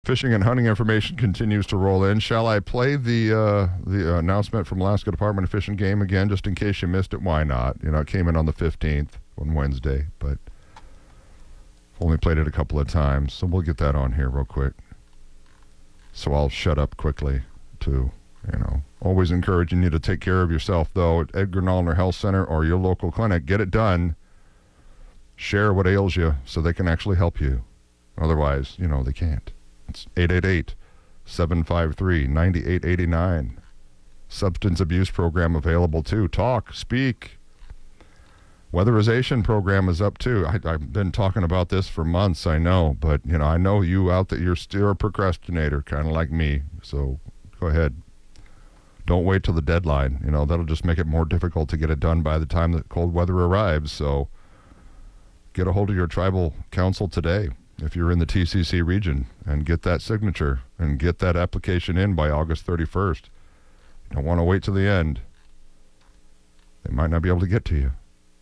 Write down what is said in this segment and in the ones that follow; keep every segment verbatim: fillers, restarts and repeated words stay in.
Fishing and hunting information continues to roll in. Shall I play the uh, the announcement from Alaska Department of Fish and Game again, just in case you missed it? Why not? You know, it came in on the fifteenth on Wednesday, but only played it a couple of times, so we'll get that on here real quick. So I'll shut up quickly, too. You know, always encouraging you to take care of yourself, though, at Edgar Nollner Health Center or your local clinic. Get it done. Share what ails you so they can actually help you. Otherwise, you know, they can't. It's eight eight eight, seven five three, nine eight eight nine. Substance abuse program available too. Talk, speak. Weatherization program is up too. I, I've been talking about this for months, I know, but you know, I know you out that you're still a procrastinator, kind of like me. So go ahead. Don't wait till the deadline. You know, that'll just make it more difficult to get it done by the time the cold weather arrives. So get a hold of your tribal council today if you're in the T C C region, and get that signature and get that application in by August thirty-first. You don't want to wait till the end. They might not be able to get to you.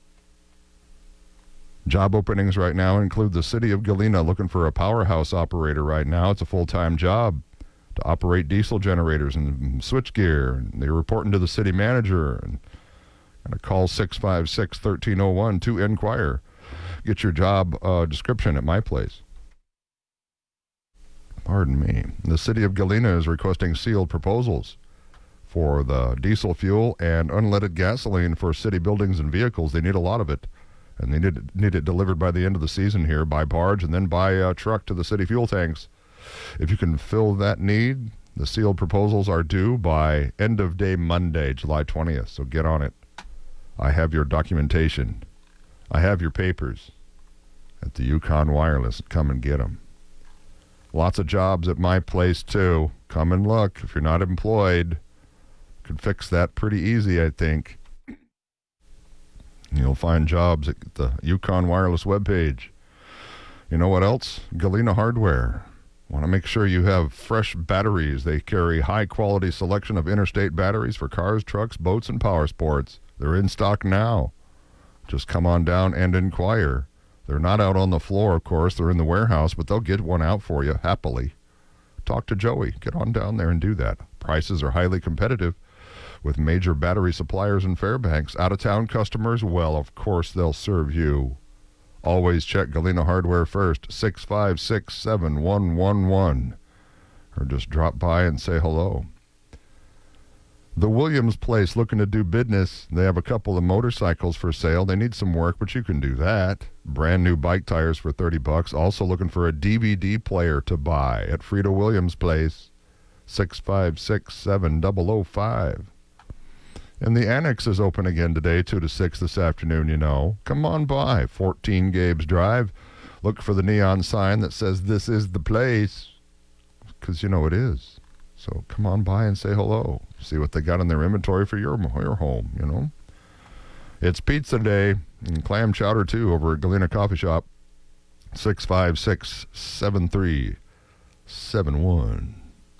Job openings right now include the city of Galena looking for a powerhouse operator right now. It's a full-time job to operate diesel generators and switchgear. And they're reporting to the city manager, and, and call six five six, one three zero one to inquire. Get your job uh, description at my place. Pardon me. The city of Galena is requesting sealed proposals for the diesel fuel and unleaded gasoline for city buildings and vehicles. They need a lot of it, and they need, need it delivered by the end of the season here by barge and then by uh, truck to the city fuel tanks. If you can fill that need, the sealed proposals are due by end of day Monday, July twentieth, so get on it. I have your documentation. I have your papers at the Yukon Wireless. Come and get them. Lots of jobs at my place, too. Come and look. If you're not employed, could fix that pretty easy, I think. You'll find jobs at the Yukon Wireless webpage. You know what else? Galena Hardware. Want to make sure you have fresh batteries. They carry high-quality selection of interstate batteries for cars, trucks, boats, and power sports. They're in stock now. Just come on down and inquire. They're not out on the floor, of course. They're in the warehouse, but they'll get one out for you happily. Talk to Joey. Get on down there and do that. Prices are highly competitive with major battery suppliers in Fairbanks. Out-of-town customers, well, of course, they'll serve you. Always check Galena Hardware first, six five six, seven one one one. Or just drop by and say hello. The Williams Place looking to do business. They have a couple of motorcycles for sale. They need some work, but you can do that. Brand new bike tires for thirty bucks. Also looking for a D V D player to buy at Frida Williams Place, six five six, seven zero zero five. And the Annex is open again today, two to six this afternoon, you know. Come on by, fourteen Gabes Drive. Look for the neon sign that says this is the place, because you know it is. So come on by and say hello. See what they got in their inventory for your, your home, you know. It's pizza day and clam chowder, too, over at Galena Coffee Shop. six five six, seven three seven one.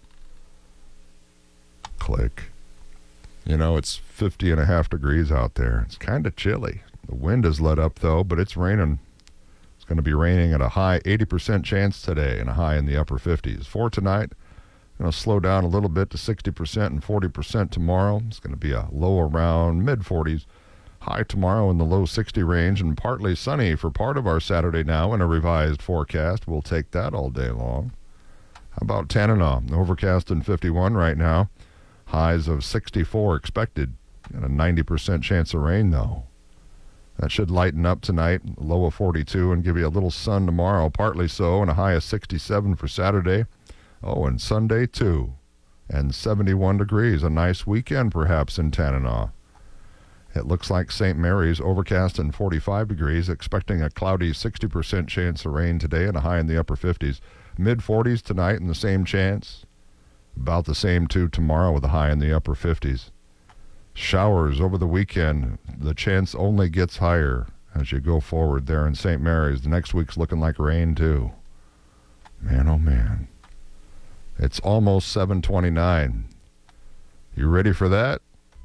Click. You know, it's fifty and a half degrees out there. It's kind of chilly. The wind has let up, though, but it's raining. It's going to be raining at a high eighty percent chance today and a high in the upper fifties. For tonight, going to slow down a little bit to sixty percent and forty percent tomorrow. It's going to be a low around mid forties. High tomorrow in the low sixty range and partly sunny for part of our Saturday now in a revised forecast. We'll take that all day long. How about Tanana? Overcast and fifty-one right now. Highs of sixty-four expected and a ninety percent chance of rain, though. That should lighten up tonight, low of forty-two, and give you a little sun tomorrow, partly so, and a high of sixty-seven for Saturday. Oh, and Sunday, too. And seventy-one degrees. A nice weekend, perhaps, in Tanana. It looks like Saint Mary's, overcast and forty-five degrees, expecting a cloudy sixty percent chance of rain today and a high in the upper fifties. mid forties tonight and the same chance. About the same, too, tomorrow with a high in the upper fifties. Showers over the weekend. The chance only gets higher as you go forward there in Saint Mary's. The next week's looking like rain, too. Man, oh, man. It's almost seven twenty-nine. You ready for that?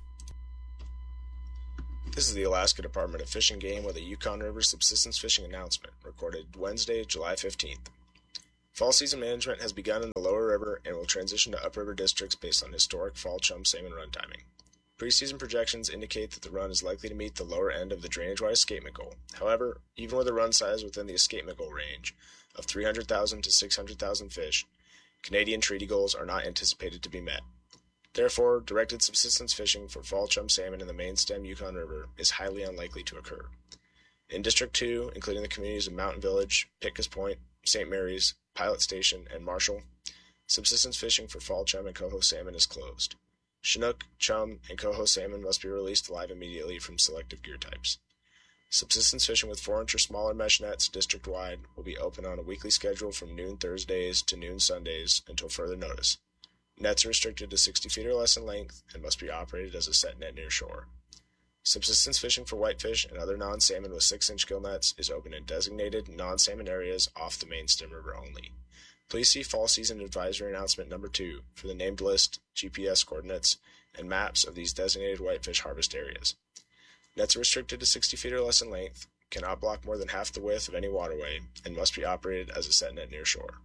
This is the Alaska Department of Fish and Game with a Yukon River subsistence fishing announcement, recorded Wednesday, July fifteenth. Fall season management has begun in the lower river and will transition to upriver districts based on historic fall chum salmon run timing. Preseason projections indicate that the run is likely to meet the lower end of the drainage-wide escapement goal. However, even with a run size within the escapement goal range of three hundred thousand to six hundred thousand fish, Canadian treaty goals are not anticipated to be met. Therefore, directed subsistence fishing for fall chum salmon in the main stem Yukon River is highly unlikely to occur. In District two, including the communities of Mountain Village, Pitkas Point, Saint Mary's, Pilot Station, and Marshall, subsistence fishing for fall chum and coho salmon is closed. Chinook, chum, and coho salmon must be released live immediately from selective gear types. Subsistence fishing with four inch or smaller mesh nets district-wide will be open on a weekly schedule from noon Thursdays to noon Sundays until further notice. Nets are restricted to sixty feet or less in length and must be operated as a set net near shore. Subsistence fishing for whitefish and other non-salmon with six inch gill nets is open in designated non-salmon areas off the main stem river only. Please see Fall Season Advisory Announcement Number two for the named list, G P S coordinates, and maps of these designated whitefish harvest areas. Nets are restricted to sixty feet or less in length, cannot block more than half the width of any waterway, and must be operated as a set net near shore.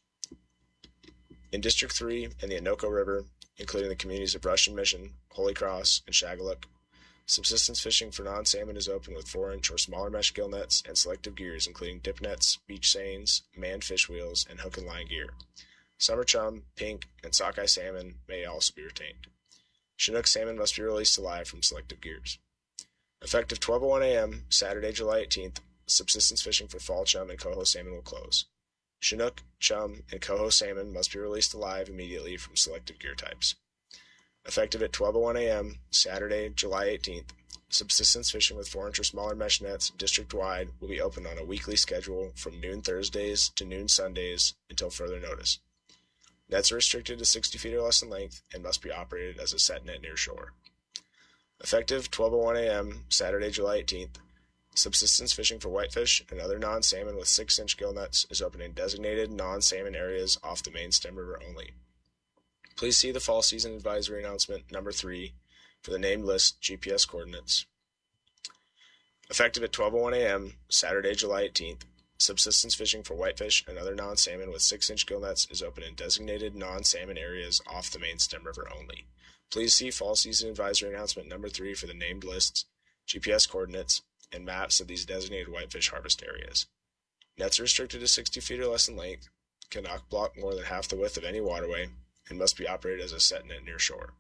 In District three and the Anoka River, including the communities of Russian Mission, Holy Cross, and Shagaluk, subsistence fishing for non-salmon is open with four inch or smaller mesh gill nets and selective gears including dip nets, beach seines, manned fish wheels, and hook and line gear. Summer chum, pink, and sockeye salmon may also be retained. Chinook salmon must be released alive from selective gears. Effective twelve oh one a.m., Saturday, July eighteenth, subsistence fishing for fall chum and coho salmon will close. Chinook, chum, and coho salmon must be released alive immediately from selective gear types. Effective at twelve oh one a.m., Saturday, July eighteenth, subsistence fishing with four inch or smaller mesh nets district-wide will be open on a weekly schedule from noon Thursdays to noon Sundays until further notice. Nets are restricted to sixty feet or less in length and must be operated as a set net near shore. Effective twelve oh one a.m., Saturday, July eighteenth, subsistence fishing for whitefish and other non-salmon with six inch gill nets is open in designated non-salmon areas off the main stem river only. Please see the Fall Season Advisory Announcement Number three for the named list, G P S coordinates. Effective at twelve oh one a.m., Saturday, July eighteenth, subsistence fishing for whitefish and other non-salmon with six inch gill nets is open in designated non-salmon areas off the main stem river only. Please see Fall Season Advisory Announcement Number three for the named lists, G P S coordinates, and maps of these designated whitefish harvest areas. Nets are restricted to sixty feet or less in length, cannot block more than half the width of any waterway, and must be operated as a set net near shore.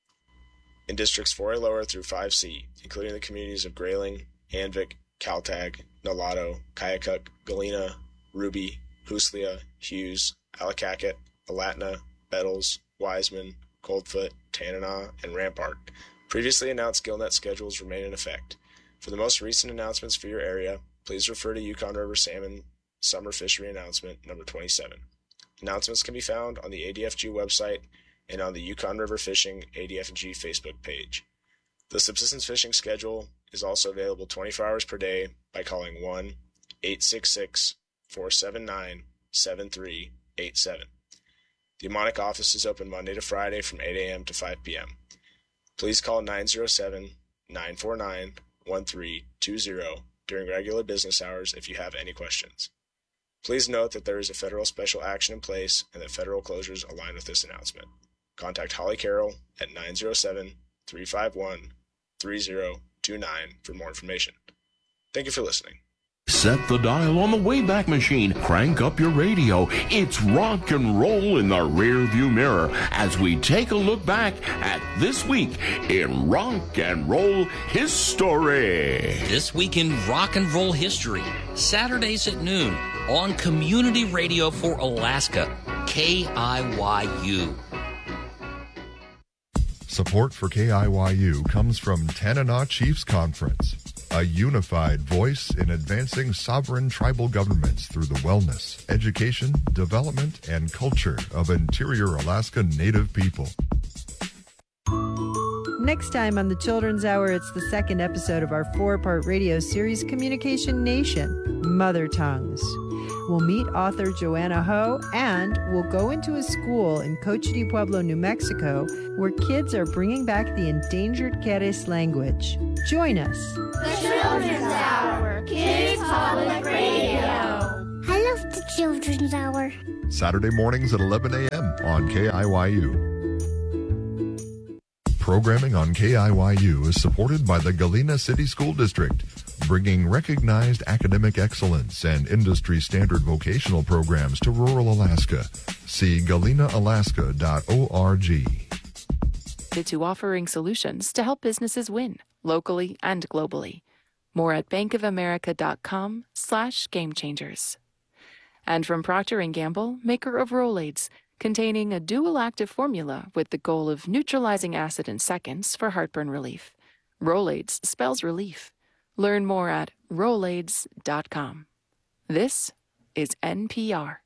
In Districts four A lower through five C, including the communities of Grayling, Anvik, Kaltag, Nalato, Kayakuk, Galena, Ruby, Huslia, Hughes, Alakakit, Alatna, Bettles, Wiseman, Coldfoot, Tanana, and Rampart, previously announced gillnet schedules remain in effect. For the most recent announcements for your area, please refer to Yukon River Salmon Summer Fishery Announcement Number twenty-seven. Announcements can be found on the A D F G website and on the Yukon River Fishing A D F G Facebook page. The subsistence fishing schedule is also available twenty-four hours per day by calling one eight six six, four seven nine, seven three eight seven. The Amonic office is open Monday to Friday from eight a.m. to five p.m. Please call nine oh seven, nine four nine, one three two zero during regular business hours if you have any questions. Please note that there is a federal special action in place and that federal closures align with this announcement. Contact Holly Carroll at nine oh seven, three five one, three oh two nine for more information. Thank you for listening. Set the dial on the Wayback Machine. Crank up your radio. It's rock and roll in the rear view mirror as we take a look back at this week in rock and roll history. This week in rock and roll history, Saturdays at noon on Community Radio for Alaska, K I Y U. Support for K I Y U comes from Tanana Chiefs Conference, a unified voice in advancing sovereign tribal governments through the wellness, education, development, and culture of interior Alaska Native people. Next time on the Children's Hour, it's the second episode of our four-part radio series, Communication Nation, Mother Tongues. We'll meet author Joanna Ho, and we'll go into a school in Cochiti Pueblo, New Mexico, where kids are bringing back the endangered Keres language. Join us. The Children's Hour, Kids Public Radio. I love The Children's Hour. Saturday mornings at eleven a.m. on K I Y U. Programming on K I Y U is supported by the Galena City School District, bringing recognized academic excellence and industry-standard vocational programs to rural Alaska. See galena alaska dot org. To offering solutions to help businesses win, locally and globally. More at bankofamerica.com slash game changers. And from Procter and Gamble, maker of Rolaids, containing a dual active formula with the goal of neutralizing acid in seconds for heartburn relief. Rolaids spells relief. Learn more at rolaids dot com. This is N P R.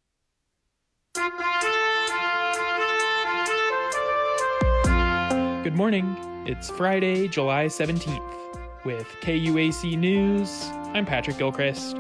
Good morning. It's Friday, July seventeenth. With K U A C News, I'm Patrick Gilchrist.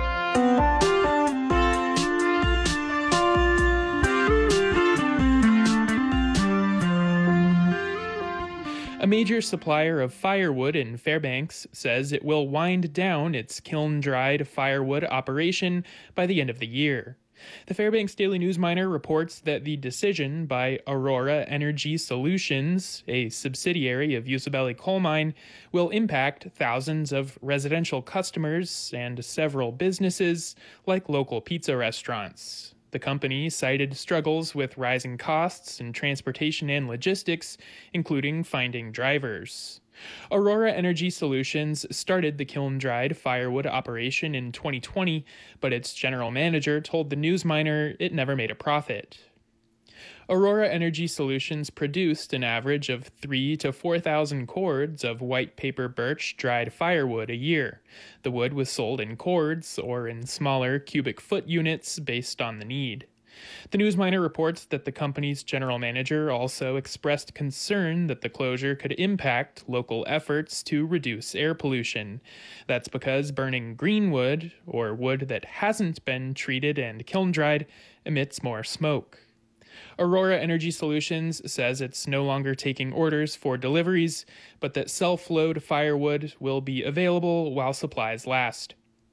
A major supplier of firewood in Fairbanks says it will wind down its kiln-dried firewood operation by the end of the year. The Fairbanks Daily News Miner reports that the decision by Aurora Energy Solutions, a subsidiary of Usabelli Coal Mine, will impact thousands of residential customers and several businesses like local pizza restaurants. The company cited struggles with rising costs in transportation and logistics, including finding drivers. Aurora Energy Solutions started the kiln-dried firewood operation in twenty twenty, but its general manager told the News Miner it never made a profit. Aurora Energy Solutions produced an average of three to four thousand cords of white paper birch dried firewood a year. The wood was sold in cords or in smaller cubic foot units based on the need. The News Miner reports that the company's general manager also expressed concern that the closure could impact local efforts to reduce air pollution. That's because burning green wood, or wood that hasn't been treated and kiln-dried, emits more smoke. Aurora Energy Solutions says it's no longer taking orders for deliveries, but that self-load firewood will be available while supplies last.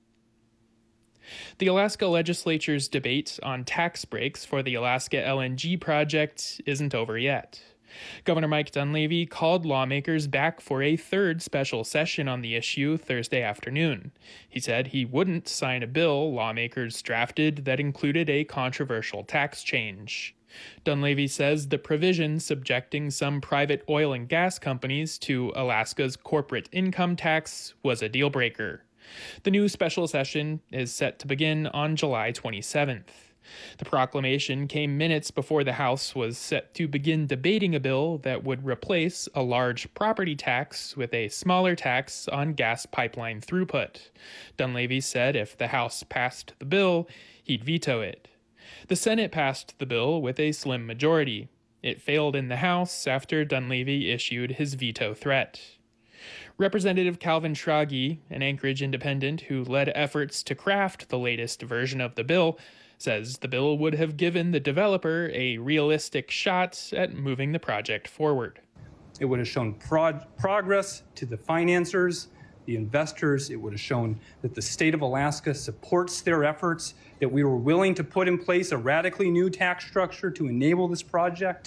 The Alaska Legislature's debate on tax breaks for the Alaska L N G project isn't over yet. Governor Mike Dunleavy called lawmakers back for a third special session on the issue Thursday afternoon. He said he wouldn't sign a bill lawmakers drafted that included a controversial tax change. Dunleavy says the provision subjecting some private oil and gas companies to Alaska's corporate income tax was a deal breaker. The new special session is set to begin on July twenty-seventh. The proclamation came minutes before the House was set to begin debating a bill that would replace a large property tax with a smaller tax on gas pipeline throughput. Dunleavy said if the House passed the bill, he'd veto it. The Senate passed the bill with a slim majority. It failed in the House after Dunleavy issued his veto threat. Representative Calvin Schrage, an Anchorage independent who led efforts to craft the latest version of the bill, says the bill would have given the developer a realistic shot at moving the project forward. It would have shown prog- progress to the financiers, the investors. It would have shown that the state of Alaska supports their efforts, that we were willing to put in place a radically new tax structure to enable this project.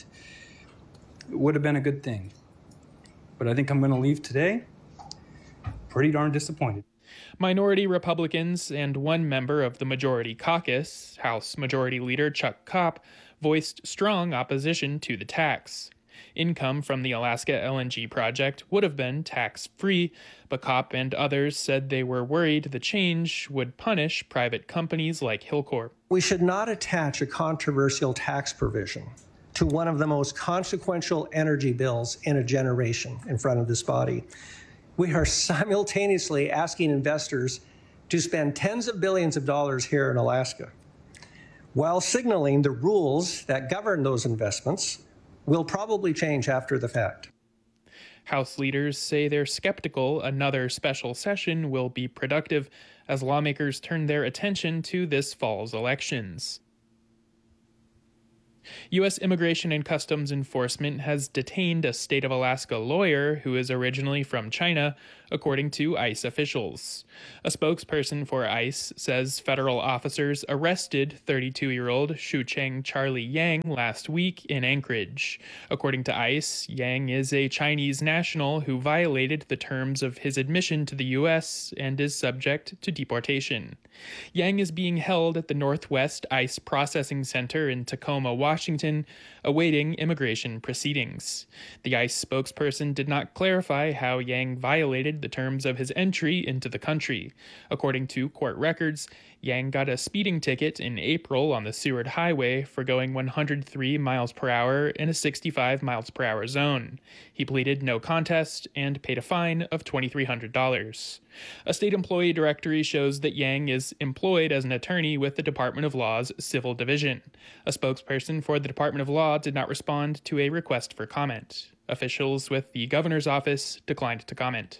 It would have been a good thing. But I think I'm going to leave today pretty darn disappointed. Minority Republicans and one member of the Majority Caucus, House Majority Leader Chuck Kopp, voiced strong opposition to the tax. Income from the Alaska L N G project would have been tax-free, but Kopp and others said they were worried the change would punish private companies like Hilcorp. We should not attach a controversial tax provision to one of the most consequential energy bills in a generation in front of this body. We are simultaneously asking investors to spend tens of billions of dollars here in Alaska, while signaling the rules that govern those investments will probably change after the fact. House leaders say they're skeptical another special session will be productive as lawmakers turn their attention to this fall's elections. U S Immigration and Customs Enforcement has detained a state of Alaska lawyer who is originally from China, according to ICE officials. A spokesperson for ICE says federal officers arrested thirty-two-year-old Shucheng Charlie Yang last week in Anchorage. According to ICE, Yang is a Chinese national who violated the terms of his admission to the U S and is subject to deportation. Yang is being held at the Northwest ICE Processing Center in Tacoma, Washington, awaiting immigration proceedings. The ICE spokesperson did not clarify how Yang violated the terms of his entry into the country. According to court records, Yang got a speeding ticket in April on the Seward Highway for going one hundred three miles per hour in a sixty-five miles per hour zone. He pleaded no contest and paid a fine of two thousand three hundred dollars. A state employee directory shows that Yang is employed as an attorney with the Department of Law's Civil Division. A spokesperson for the Department of Law did not respond to a request for comment. Officials with the governor's office declined to comment.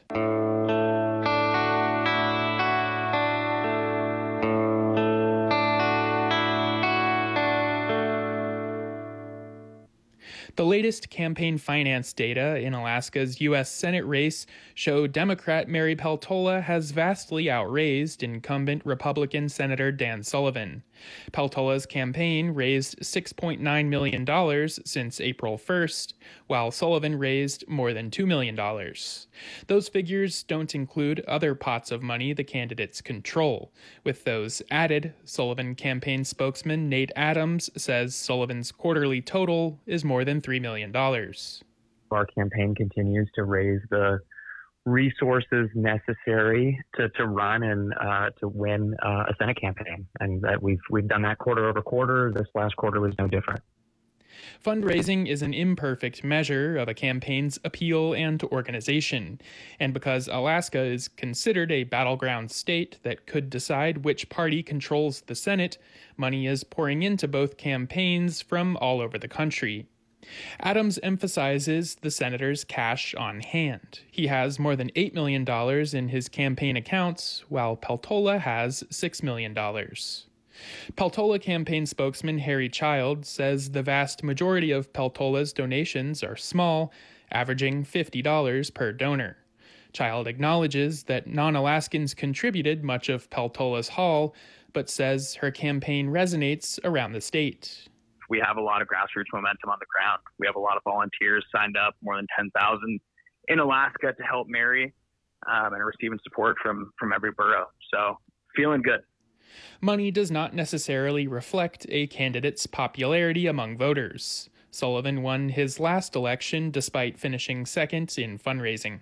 The latest campaign finance data in Alaska's U S Senate race show Democrat Mary Peltola has vastly outraised incumbent Republican Senator Dan Sullivan. Peltola's campaign raised six point nine million dollars since April first, while Sullivan raised more than two million dollars. Those figures don't include other pots of money the candidates control. With those added, Sullivan campaign spokesman Nate Adams says Sullivan's quarterly total is more than three million dollars. Our campaign continues to raise the resources necessary to, to run and uh, to win uh, a Senate campaign. And that we've we've done that quarter over quarter. This last quarter was no different. Fundraising is an imperfect measure of a campaign's appeal and organization. And because Alaska is considered a battleground state that could decide which party controls the Senate, money is pouring into both campaigns from all over the country. Adams emphasizes the senator's cash on hand. He has more than eight million dollars in his campaign accounts, while Peltola has six million dollars. Peltola campaign spokesman Harry Child says the vast majority of Peltola's donations are small, averaging fifty dollars per donor. Child acknowledges that non-Alaskans contributed much of Peltola's haul, but says her campaign resonates around the state. We have a lot of grassroots momentum on the ground. We have a lot of volunteers signed up, more than ten thousand in Alaska to help Mary, um, and receiving support from, from every borough. So feeling good. Money does not necessarily reflect a candidate's popularity among voters. Sullivan won his last election despite finishing second in fundraising.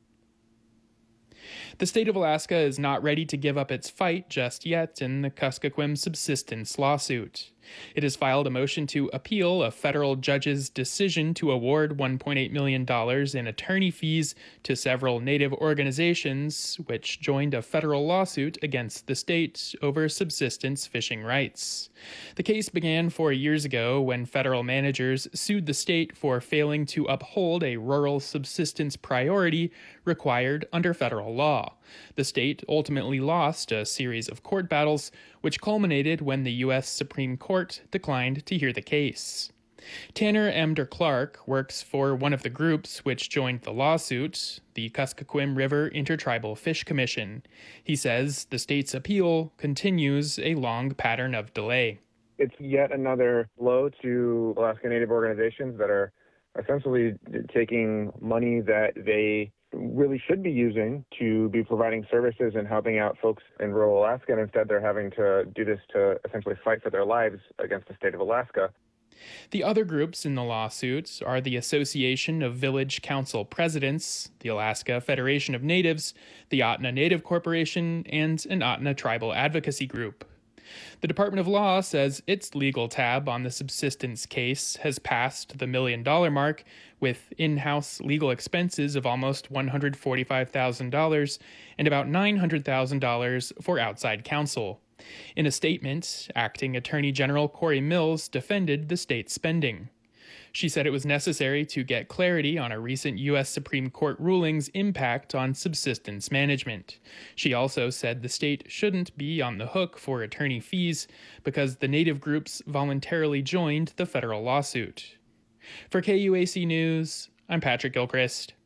The state of Alaska is not ready to give up its fight just yet in the Kuskokwim subsistence lawsuit. It has filed a motion to appeal a federal judge's decision to award one point eight million dollars in attorney fees to several Native organizations, which joined a federal lawsuit against the state over subsistence fishing rights. The case began four years ago when federal managers sued the state for failing to uphold a rural subsistence priority required under federal law. The state ultimately lost a series of court battles, which culminated when the U S Supreme Court declined to hear the case. Tanner Emder Clark works for one of the groups which joined the lawsuit, the Kuskokwim River Intertribal Fish Commission. He says the state's appeal continues a long pattern of delay. It's yet another blow to Alaska Native organizations that are essentially taking money that they really should be using to be providing services and helping out folks in rural Alaska, and instead they're having to do this to essentially fight for their lives against the state of Alaska. The other groups in the lawsuits are the Association of Village Council Presidents, the Alaska Federation of Natives, the Ahtna Native Corporation, and an Ahtna Tribal Advocacy Group. The Department of Law says its legal tab on the subsistence case has passed the million-dollar mark, with in-house legal expenses of almost one hundred forty-five thousand dollars and about nine hundred thousand dollars for outside counsel. In a statement, Acting Attorney General Corey Mills defended the state's spending. She said it was necessary to get clarity on a recent U S Supreme Court ruling's impact on subsistence management. She also said the state shouldn't be on the hook for attorney fees because the Native groups voluntarily joined the federal lawsuit. For K U A C News, I'm Patrick Gilchrist.